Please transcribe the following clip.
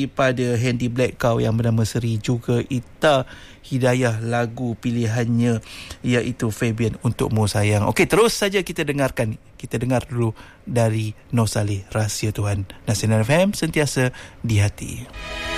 daripada Handy Black Cow yang bernama Seri, juga Ita Hidayah lagu pilihannya iaitu Fabian Untukmu Sayang. Okey, terus saja kita dengarkan. Kita dengar dulu dari Noh Saleh, Rahsia Tuhan. Nasional FM, sentiasa di hati.